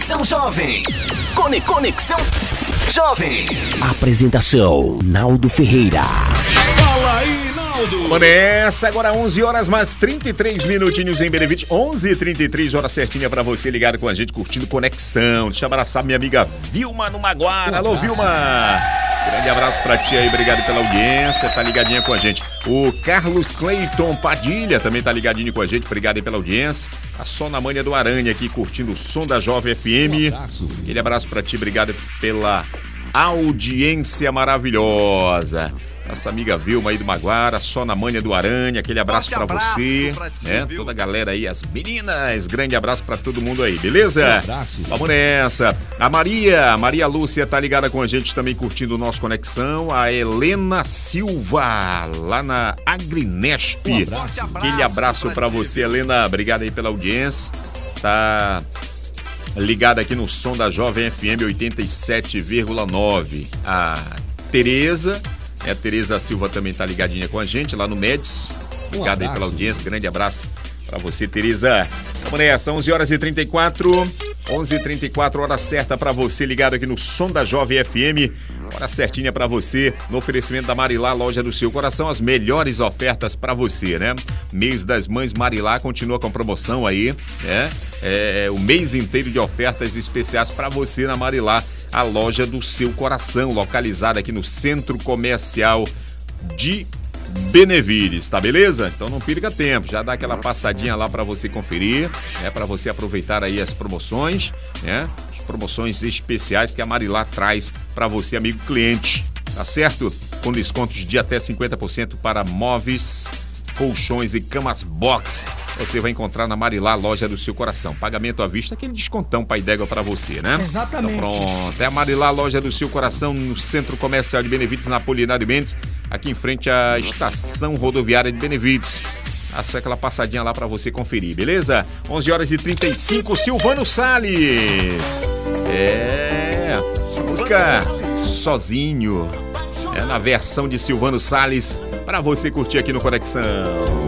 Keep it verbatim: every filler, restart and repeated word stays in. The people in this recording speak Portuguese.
Conexão Jovem. Cone Conexão Jovem. Apresentação, Naldo Ferreira. Fala aí, Naldo. Vamos nessa, agora onze horas mais trinta e três minutinhos em Benevite. onze e trinta e três, hora certinha pra você ligado com a gente, curtindo Conexão. Deixa eu abraçar minha amiga Vilma no Maguara. Alô, Vilma. Grande abraço pra ti aí, obrigado pela audiência, tá ligadinha com a gente. O Carlos Cleiton Padilha também tá ligadinho com a gente, obrigado aí pela audiência. A Sona Manha do Aranha aqui curtindo o som da Jovem F M. Aquele abraço pra ti, obrigado pela audiência maravilhosa. Nossa amiga Vilma aí do Maguara, Sona Manha do Aranha, aquele abraço pra abraço você, pra ti, né? viu? Toda a galera aí, as meninas, grande abraço pra todo mundo aí, beleza? Um abraço. Vamos nessa. A Maria, a Maria Lúcia tá ligada com a gente também curtindo o nosso Conexão. A Helena Silva, lá na Agrinesp. Um abraço. Aquele abraço pra você, Helena, obrigado aí pela audiência. Tá ligada aqui no som da Jovem F M oitenta e sete vírgula nove. A Tereza, a Tereza Silva também tá ligadinha com a gente lá no Médici. Obrigado aí pela audiência, grande abraço pra você, Tereza. Vamos nessa, onze horas e trinta e quatro. onze e trinta e quatro, hora certa pra você, ligado aqui no som da Jovem F M. Hora certinha pra você, no oferecimento da Marilá, loja do seu coração, as melhores ofertas pra você, né? Mês das Mães Marilá continua com promoção aí, né? É, o mês inteiro de ofertas especiais pra você na Marilá, a loja do seu coração, localizada aqui no Centro Comercial de Benevides, tá beleza? Então não perca tempo, já dá aquela passadinha lá pra você conferir, né? Pra você aproveitar aí as promoções, né? As promoções especiais que a Marilá traz pra você, amigo cliente, tá certo? Com descontos de até cinquenta por cento para móveis, colchões e camas box. Você vai encontrar na Marilá, loja do seu coração. Pagamento à vista, aquele descontão pai d'égua pra você, né? Exatamente. Então pronto, é a Marilá, loja do seu coração, no Centro Comercial de Benevides, na Apolinário Mendes, aqui em frente à Estação Rodoviária de Benevides. Faça aquela passadinha lá pra você conferir, beleza? onze horas e trinta e cinco, Silvano Salles. É, música Sozinho. É na versão de Silvano Salles, pra você curtir aqui no Conexão.